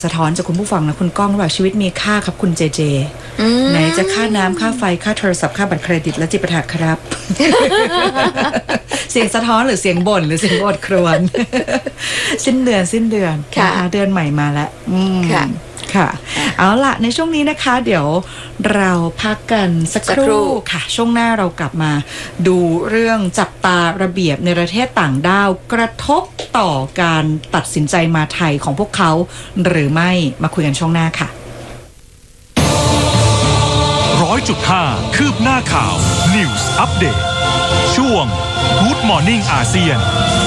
สะท้อนจากคุณผู้ฟังนะคุณก้องว่าชีวิตมีค่าครับคุณเจเจไหนจะค่าน้ำค่าไฟค่าโทรศัพท์ค่าบัตรเครดิตและจิปาถะครับ เสียงสะท้อนหรือเสียงบ่นหรือเสียงอดครวญ สิ้นเดือนนะคะเดือนใหม่มาแล้วค่ะเอาล่ะในช่วงนี้นะคะเดี๋ยวเราพักกันสักครู่ค่ะช่วงหน้าเรากลับมาดูเรื่องจับตาระเบียบในประเทศต่างด้าวกระทบต่อการตัดสินใจมาไทยของพวกเขาหรือไม่มาคุยกันช่วงหน้าค่ะ 100.5 คืบหน้าข่าว News Update ช่วง Good Morning อาเซียน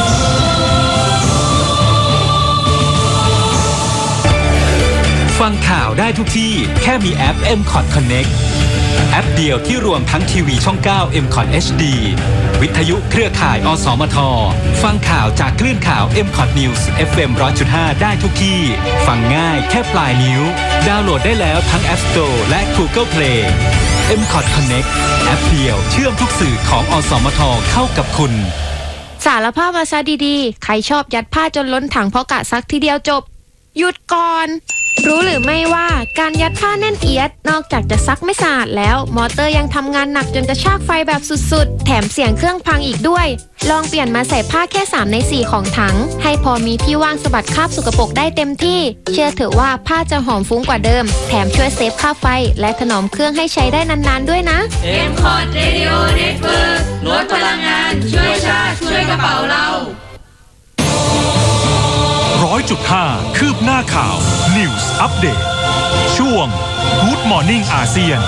ฟังข่าวได้ทุกที่แค่มีแอป MCOT Connect แอปเดียวที่รวมทั้งทีวีช่อง 9 MCOT HD วิทยุเครือข่ายอสมทฟังข่าวจากคลื่นข่าว MCOT News FM 100.5 ได้ทุกที่ฟังง่ายแค่ปลายนิ้วดาวน์โหลดได้แล้วทั้ง App Store และ Google Play MCOT Connect แอปเดียวเชื่อมทุกสื่อของอสมทเข้ากับคุณสารภาพมาซะดีๆใครชอบยัดผ้าจนล้นถังเพราะกะซักทีเดียวจบหยุดก่อนรู้หรือไม่ว่าการยัดผ้าแน่นเอียดนอกจากจะซักไม่สะอาดแล้วมอเตอร์ยังทำงานหนักจนกระชากไฟแบบสุดๆแถมเสียงเครื่องพังอีกด้วยลองเปลี่ยนมาใส่ผ้าแค่3ใน4ของถังให้พอมีที่ว่างสะบัดคราบสกปรกได้เต็มที่เชื่อเถอะว่าผ้าจะหอมฟุ้งกว่าเดิมแถมช่วยเซฟค่าไฟและถนอมเครื่องให้ใช้ได้นานๆด้วยนะ MCOT Radio Network ลดพลังงานช่วยชาติช่วยกระเป๋าเรา 100.5 คืบหน้าข่าว News Update ช่วง Good Morning อาเซียน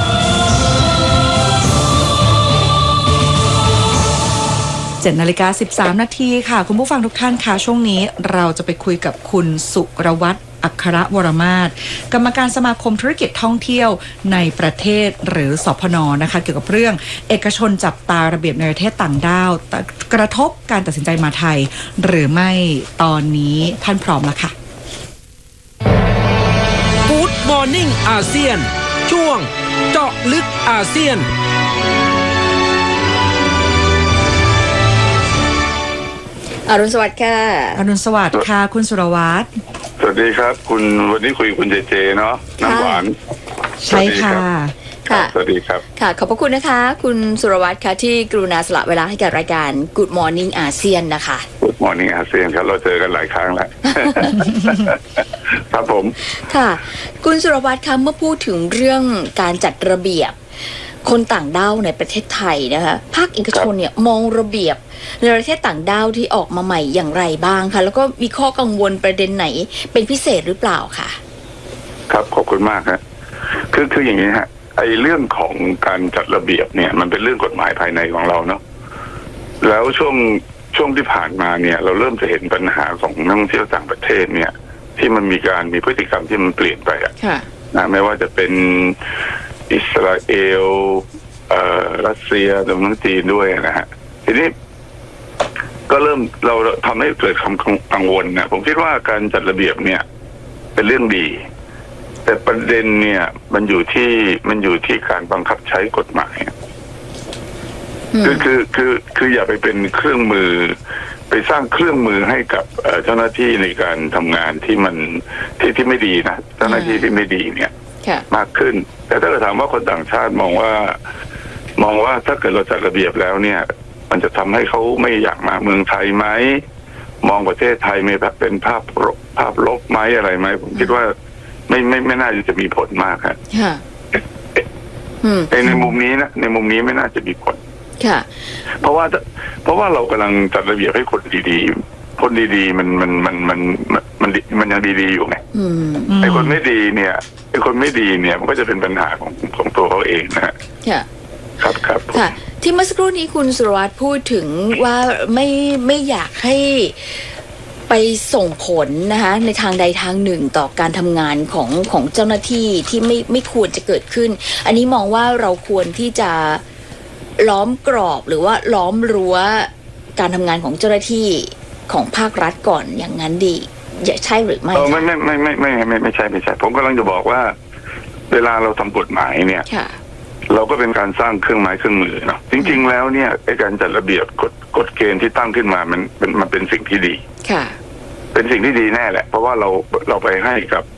7:13 นาทีค่ะคุณผู้ฟังทุกท่านค่ะช่วงนี้เราจะไปคุยกับคุณสุรวัฒน์อัครวรมาศกรรมการสมาคมธุรกิจท่องเที่ยวในประเทศหรือสพน.นะคะเกี่ยวกับเรื่องเอกชนจับตาระเบียบในประเทศต่างด้าวกระทบการตัดสินใจมาไทยหรือไม่ตอนนี้ท่านพร้อมแล้วค่ะ Good Morning อาเซียนช่วงเจาะลึกอาเซียนอรุณสวัสดิ์ค่ะอรุณสวัสดิ์ค่ะคุณสุรวัฒน์สวัสดีครับคุณวันนี้คุยคุณเจเจเนาะน้ำหวานใช่ค่ะค่ะสวัสดีครับค่ะขอบพระคุณนะคะคุณสุรวัฒน์ค่ะที่กรุณาสละเวลาให้กับรายการ Good Morning อาเซียนนะคะ Good Morning อาเซียนครับเราเจอกันหลายครั้งแล้ว ครับผมค่ะคุณสุรวัฒน์คะเมื่อพูดถึงเรื่องการจัดระเบียบคนต่างด้าวในประเทศไทยนะคะภาคเอกชนเนี่ยมองระเบียบในประเทศต่างด้าวที่ออกมาใหม่อย่างไรบ้างคะแล้วก็มีข้อกังวลประเด็นไหนเป็นพิเศษหรือเปล่าคะครับขอบคุณมากครับคืออย่างนี้ฮะไอ้เรื่องของการจัดระเบียบเนี่ยมันเป็นเรื่องกฎหมายภายในของเราเนาะแล้วช่วงที่ผ่านมาเนี่ยเราเริ่มจะเห็นปัญหาของนักท่องเที่ยวต่างประเทศเนี่ยที่มันมีพฤติกรรมที่มันเปลี่ยนไปอะนะไม่ว่าจะเป็นอิสราเอลรัสเซียรวมทั้งจีนด้วยนะฮะทีนี้ก็เริ่มเราทำให้เกิดความกังวลนะผมคิดว่าการจัดระเบียบเนี่ยเป็นเรื่องดีแต่ประเด็นเนี่ยมันอยู่ที่การบังคับใช้กฎหมายคืออย่าไปเป็นเครื่องมือไปสร้างเครื่องมือให้กับเจ้าหน้าที่ในการทำงานที่มันที่ไม่ดีนะเจ้าหน้าที่ที่ไม่ดีเนี่ยมากขึ้นแต่ถ้าเราถามว่าคนต่างชาติมองว่าถ้าเกิดเราจัดระเบียบแล้วเนี่ยมันจะทำให้เขาไม่อยากมาเมืองไทยไหมมองประเทศไทยเป็นภาพลบไหมอะไรไหมผมคิดว่าไม่น่าจะมีผลมากครับในมุมนี้นะในมุมนี้ไม่น่าจะมีผลเพราะว่าเรากำลังจัดระเบียบให้คนดีๆคนดีๆมันยังดีๆอยู่ไงไอ้คนไม่ดีเนี่ยมันก็จะเป็นปัญหาของตัวเขาเองนะฮะครับค่ะที่เมื่อสักครู่นี้คุณสุรวัฒน์พูดถึงว่าไม่อยากให้ไปส่งผลนะคะในทางใดทางหนึ่งต่อการทำงานของเจ้าหน้าที่ที่ไม่ควรจะเกิดขึ้นอันนี้มองว่าเราควรที่จะล้อมกรอบหรือว่าล้อมรั้วการทำงานของเจ้าหน้าที่ของภาครัฐก่อนอย่างนั้นดีใช่หรือไม่ไม่ใช่ผมกำลังจะบอกว่าเวลาเราทำกฎหมายเนี่ยเราก็เป็นการสร้างเครื่องไม้เครื่องมือเนาะจริงๆแล้วเนี่ยไอ้การจัดระเบียบกฎเกณฑ์ที่ตั้งขึ้นมามันเป็นสิ่งที่ดีเป็นสิ่งที่ดีแน่แหละเพราะว่าเราไปให้กับ